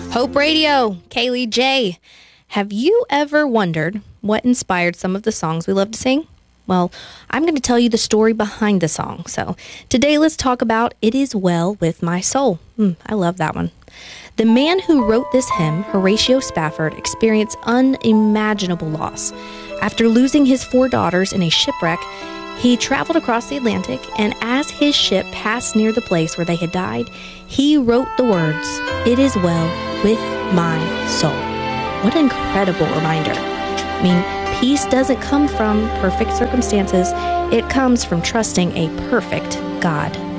Hope Radio, Kaylee J. Have you ever wondered what inspired some of the songs we love to sing? Well, I'm going to tell you the story behind the song. So today let's talk about It Is Well With My Soul. I love that one. The man who wrote this hymn, Horatio Spafford, experienced unimaginable loss. After losing his 4 daughters in a shipwreck, he traveled across the Atlantic, and as his ship passed near the place where they had died, he wrote the words, "It is well with my soul." What an incredible reminder. I mean, peace doesn't come from perfect circumstances. It comes from trusting a perfect God.